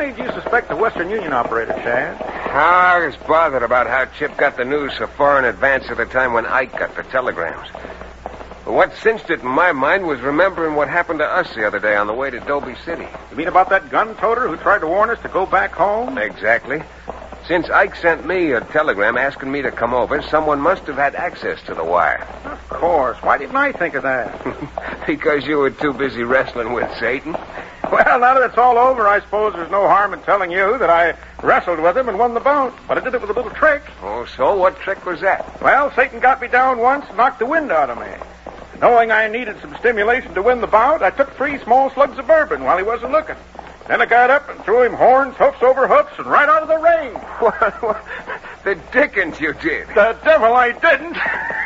made you suspect the Western Union operator, Chad? I was bothered about how Chip got the news so far in advance of the time when Ike got the telegrams. But what cinched it in my mind was remembering what happened to us the other day on the way to Dobie City. You mean about that gun-toter who tried to warn us to go back home? Exactly. Since Ike sent me a telegram asking me to come over, someone must have had access to the wire. Of course. Why didn't I think of that? Because you were too busy wrestling with Satan. Well, now that it's all over, I suppose there's no harm in telling you that I wrestled with him and won the bout. But I did it with a little trick. Oh, so? What trick was that? Well, Satan got me down once and knocked the wind out of me. Knowing I needed some stimulation to win the bout, I took 3 small slugs of bourbon while he wasn't looking. Then I got up and threw him horns, hoofs over hoofs, and right out of the ring. What? The dickens you did. The devil I didn't.